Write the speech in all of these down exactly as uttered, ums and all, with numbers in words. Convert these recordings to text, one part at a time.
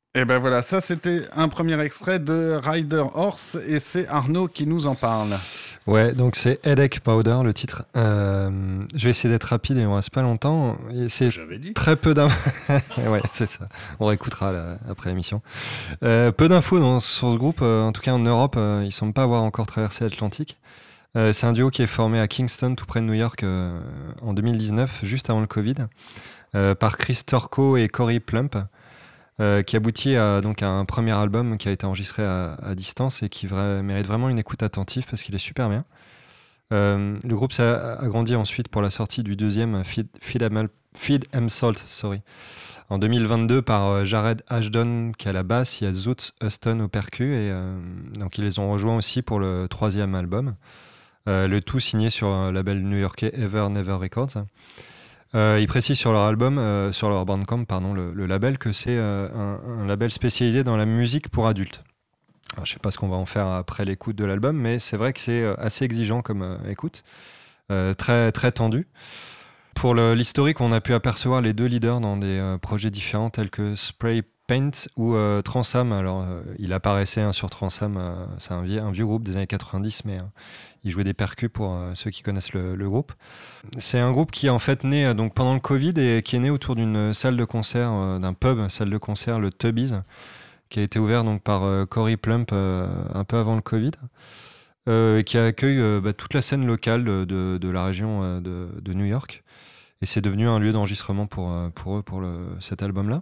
Et ben voilà, ça c'était un premier extrait de Rider Horse et c'est Arnaud qui nous en parle. Ouais, donc c'est Headache Powder le titre. Euh, je vais essayer d'être rapide et on reste pas longtemps. Et c'est J'avais dit. très peu d'infos. Ouais, c'est ça. On réécoutera là, après l'émission. Euh, peu d'infos dans, sur ce groupe. Euh, en tout cas en Europe, euh, ils semblent pas avoir encore traversé l'Atlantique. Euh, c'est un duo qui est formé à Kingston, tout près de New York, euh, en deux mille dix-neuf, juste avant le Covid, euh, par Chris Turco et Corey Plump. Euh, qui aboutit à, donc, à un premier album qui a été enregistré à, à distance et qui vra- mérite vraiment une écoute attentive parce qu'il est super bien. Euh, le groupe s'est agrandi ensuite pour la sortie du deuxième Feed, Feed, Em, Feed Em Salt sorry, en deux mille vingt-deux par euh, Jared Ashton qui est à la basse, il y a Zoot Huston au percu et euh, donc ils les ont rejoints aussi pour le troisième album. Euh, le tout signé sur le label new-yorkais Ever Never Records. Euh, ils précisent sur leur album, euh, sur leur Bandcamp, pardon, le, le label, que c'est euh, un, un label spécialisé dans la musique pour adultes. Alors, je sais pas ce qu'on va en faire après l'écoute de l'album, mais c'est vrai que c'est euh, assez exigeant comme euh, écoute, euh, très très tendu. Pour le- l'historique, on a pu apercevoir les deux leaders dans des euh, projets différents tels que Spray Paint ou euh, Transam. Alors, euh, il apparaissait hein, sur Transam, euh, c'est un, vie- un vieux groupe des années quatre-vingt-dix, mais euh, il jouait des percus pour euh, ceux qui connaissent le, le groupe. C'est un groupe qui est en fait né euh, donc pendant le Covid et qui est né autour d'une salle de concert, euh, d'un pub, salle de concert, le Tubbies, qui a été ouvert donc par euh, Corey Plump euh, un peu avant le Covid, euh, et qui accueille euh, bah, toute la scène locale de, de- de la région euh, de, de New York. Et c'est devenu un lieu d'enregistrement pour, euh, pour eux pour le, cet album-là.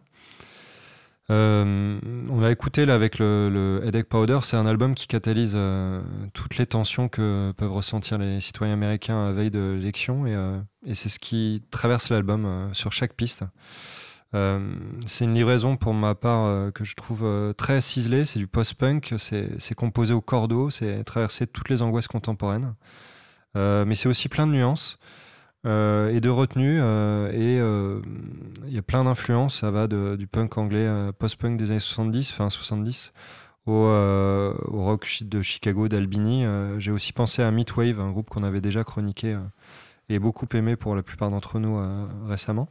Euh, on l'a écouté là avec le, le Headache Powder, c'est un album qui catalyse euh, toutes les tensions que peuvent ressentir les citoyens américains à veille de l'élection et, euh, et c'est ce qui traverse l'album euh, sur chaque piste. Euh, c'est une livraison pour ma part euh, que je trouve euh, très ciselée, c'est du post-punk, c'est, c'est composé au cordeau, c'est traversé de toutes les angoisses contemporaines, euh, mais c'est aussi plein de nuances. Euh, et de retenue. euh, et euh, il y a plein d'influences. Ça va de- du punk anglais, euh, post-punk des années soixante-dix, fin soixante-dix, au, euh, au rock chi- de Chicago d'Albini. Euh, j'ai aussi pensé à Meatwave, un groupe qu'on avait déjà chroniqué euh, et beaucoup aimé pour la plupart d'entre nous euh, récemment.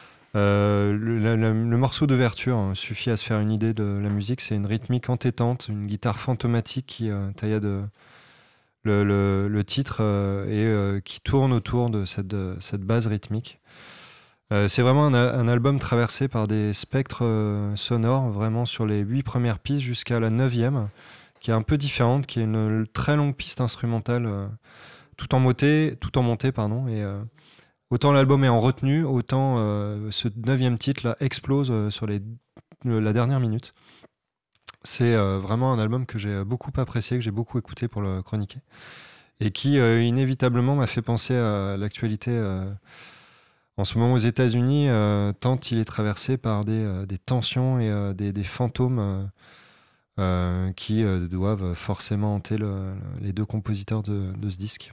Euh, le, la- la- le morceau d'ouverture hein, suffit à se faire une idée de la musique. C'est une rythmique entêtante, une guitare fantomatique qui euh, taillade le, le- le titre euh, et euh, qui tourne autour de cette, de cette base rythmique. Euh, c'est vraiment un, un album traversé par des spectres euh, sonores, vraiment sur les huit premières pistes jusqu'à la neuvième, qui est un peu différente, qui est une très longue piste instrumentale, euh, tout en montée, tout en montée, pardon. Et euh, autant l'album est en retenue, autant euh, ce neuvième titre là explose euh, sur les, le- la dernière minute. C'est euh, vraiment un album que j'ai beaucoup apprécié, que j'ai beaucoup écouté pour le chroniquer et qui euh, inévitablement m'a fait penser à l'actualité euh, en ce moment aux États-Unis, euh, tant il est traversé par des, euh, des tensions et euh, des, des fantômes euh, euh, qui euh, doivent forcément hanter le- les deux compositeurs de, de ce disque.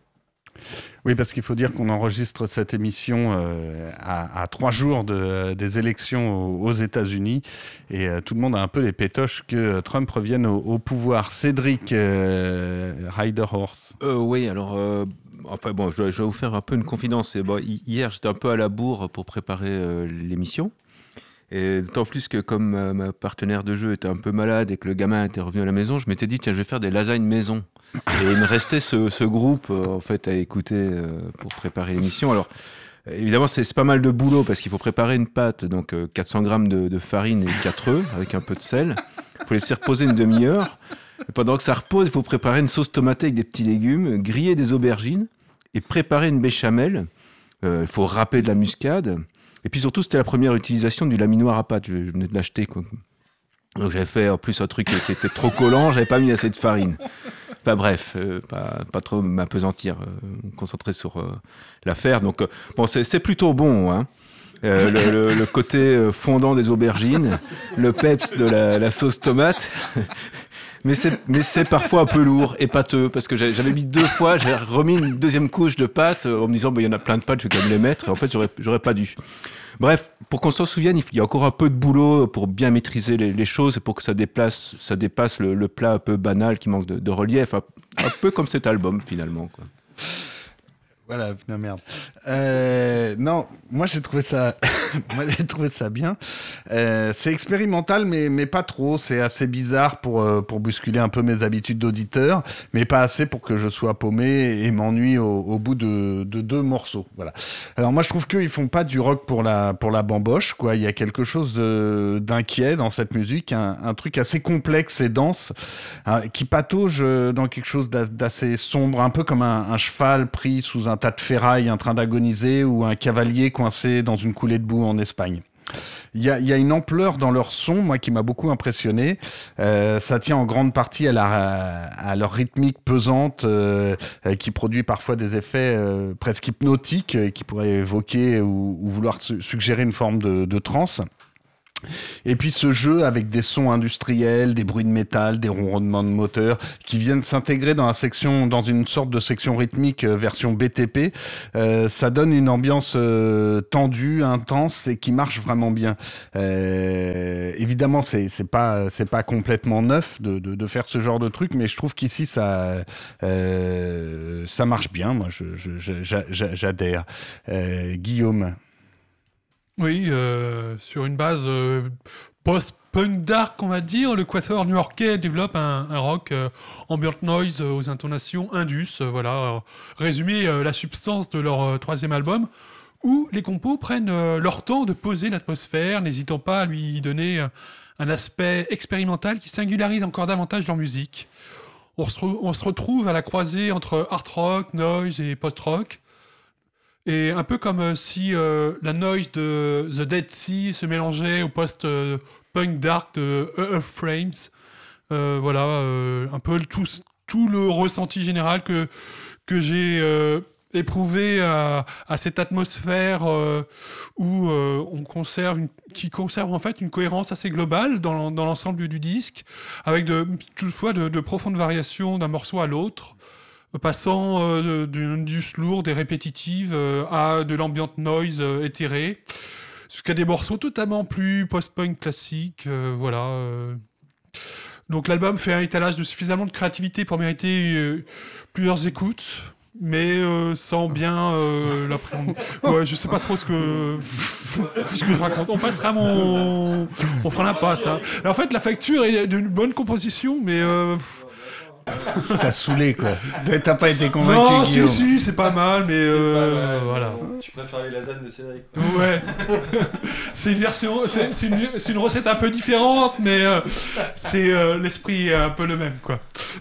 Oui, parce qu'il faut dire qu'on enregistre cette émission euh, à, à trois jours de, des élections aux, aux États-Unis et euh, tout le monde a un peu les pétoches que Trump revienne au, au pouvoir. Cédric euh, Rider Horse. Euh, oui, alors, euh, enfin bon, je dois, je dois vous faire un peu une confidence. C'est, bon, hi- hier, j'étais un peu à la bourre pour préparer euh, l'émission. Et d'autant plus que comme euh, ma partenaire de jeu était un peu malade et que le gamin était revenu à la maison, je m'étais dit, tiens, je vais faire des lasagnes maison. Et il me restait ce, ce groupe euh, en fait, à écouter euh, pour préparer l'émission. Alors, euh, évidemment, c'est, c'est pas mal de boulot parce qu'il faut préparer une pâte, donc euh, quatre cents grammes de, de farine et quatre œufs avec un peu de sel. Il faut laisser reposer une demi-heure. Et pendant que ça repose, il faut préparer une sauce tomatée avec des petits légumes, griller des aubergines et préparer une béchamel. Euh, il faut râper de la muscade. Et puis surtout, c'était la première utilisation du laminoir à pâte. Je je venais de l'acheter, quoi. Donc j'avais fait en plus un truc qui était trop collant, j'avais pas mis assez de farine. Enfin bref, euh, pas, pas trop m'apesantir, euh, me concentrer sur euh, l'affaire. Donc euh, bon, c'est, c'est plutôt bon, hein. Euh, le, le- le côté euh, fondant des aubergines, le peps de la, la sauce tomate. Mais c'est, mais c'est parfois un peu lourd et pâteux, parce que j'avais, j'avais mis deux fois, j'ai remis une deuxième couche de pâte euh, en me disant, bah, il y en a plein de pâtes, je vais quand même les mettre. Et en fait, j'aurais, j'aurais pas dû. Bref, pour qu'on s'en souvienne, il y a encore un peu de boulot pour bien maîtriser les, les choses et pour que ça, déplace, ça dépasse le, le plat un peu banal qui manque de, de relief, un, un peu comme cet album finalement, quoi. Voilà, putain, merde. Euh, non, moi j'ai trouvé ça, moi j'ai trouvé ça bien. Euh, c'est expérimental, mais mais pas trop. C'est assez bizarre pour euh, pour bousculer un peu mes habitudes d'auditeur, mais pas assez pour que je sois paumé et m'ennuie au, au bout de, de deux morceaux. Voilà. Alors moi je trouve qu'ils font pas du rock pour la pour la bamboche, quoi. Il y a quelque chose de, d'inquiet dans cette musique, un, un truc assez complexe et dense, hein, qui patauge dans quelque chose d'a, d'assez sombre, un peu comme un, un cheval pris sous un tas de ferraille en train d'agoniser ou un cavalier coincé dans une coulée de boue en Espagne. Il y a, il y a une ampleur dans leur son, moi, qui m'a beaucoup impressionné. Euh, ça tient en grande partie à, la, à leur rythmique pesante, euh, qui produit parfois des effets euh, presque hypnotiques, qui pourraient évoquer ou, ou vouloir su- suggérer une forme de, de transe. Et puis ce jeu avec des sons industriels, des bruits de métal, des ronronnements de moteur qui viennent s'intégrer dans la section, dans une sorte de section rythmique euh, version B T P, euh, ça donne une ambiance euh, tendue, intense et qui marche vraiment bien. Euh, évidemment, c'est c'est pas c'est pas complètement neuf de, de de faire ce genre de truc, mais je trouve qu'ici ça euh, ça marche bien. Moi, je, je, je, j'a- j'adhère. Euh, Guillaume. Oui, euh, sur une base euh, post-punk dark, on va dire, le quatuor new-yorkais développe un, un rock euh, ambient noise euh, aux intonations indus. euh, voilà, euh, résumé euh, la substance de leur euh, troisième album, où les compos prennent euh, leur temps de poser l'atmosphère, n'hésitant pas à lui donner euh, un aspect expérimental qui singularise encore davantage leur musique. On se, trou- on se retrouve à la croisée entre art rock, noise et post-rock. Et un peu comme euh, si euh, la noise de The Dead Sea se mélangeait au post-punk dark de Earth Frames. Euh, voilà, euh, un peu le- tout, tout le ressenti général que, que j'ai euh, éprouvé à, à cette atmosphère euh, où euh, on conserve une, qui conserve en fait une cohérence assez globale dans, l'en- dans l'ensemble du, du disque, avec de, toutefois de, de profondes variations d'un morceau à l'autre, passant euh, d'une indus lourde et répétitive euh, à de l'ambient noise euh, éthéré, jusqu'à des morceaux totalement plus post-punk classiques. Euh, voilà. euh. Donc l'album fait un étalage de suffisamment de créativité pour mériter euh, plusieurs écoutes, mais euh, sans bien euh, l'appréhender. Ouais, je sais pas trop ce que, ce que je raconte. On passera mon... On fera l'impasse. Hein. En fait, la facture est d'une bonne composition, mais... Euh, T'as saoulé, quoi. T'as pas été convaincu, non, Guillaume. si, si, c'est pas mal, mais euh, voilà. Tu préfères les lasagnes de Cédric. Ouais. C'est une version, c'est, c'est, une, c'est une recette un peu différente, mais euh, c'est euh, l'esprit est un peu le même, quoi.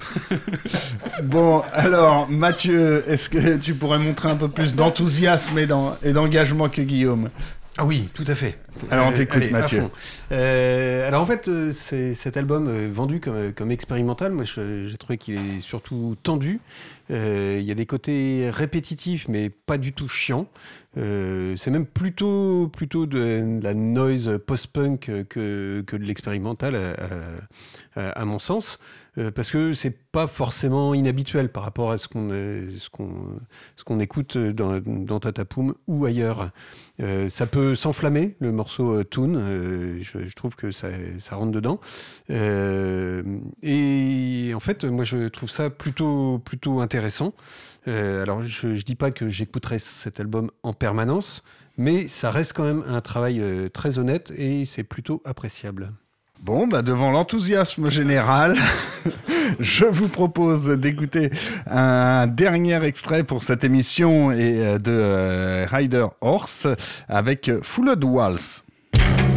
Bon, alors, Mathieu, est-ce que tu pourrais montrer un peu plus d'enthousiasme et, d'en- et d'engagement que Guillaume ? Ah oui, tout à fait. Alors, on t'écoute, allez, à Mathieu. fond. Euh, alors en fait, euh, c'est cet album euh, vendu comme, comme expérimental. Moi, je- j'ai trouvé qu'il est surtout tendu. Euh, Il y a des côtés répétitifs, mais pas du tout chiants. Euh, c'est même plutôt, plutôt de, de la noise post-punk que, que de l'expérimental, à, à- à mon sens. Euh, parce que c'est pas forcément inhabituel par rapport à ce qu'on, euh, ce qu'on, ce qu'on écoute dans, dans Tatapoum ou ailleurs. Euh, ça peut s'enflammer, le morceau euh, Toon, euh, je, je trouve que ça, ça rentre dedans. Euh, et en fait, moi je trouve ça plutôt, plutôt intéressant. Euh, alors je ne dis pas que j'écouterai cet album en permanence, mais ça reste quand même un travail euh, très honnête et c'est plutôt appréciable. Bon, bah devant l'enthousiasme général, je vous propose d'écouter un dernier extrait pour cette émission et euh, de euh, Rider Horse avec Full of Waltz.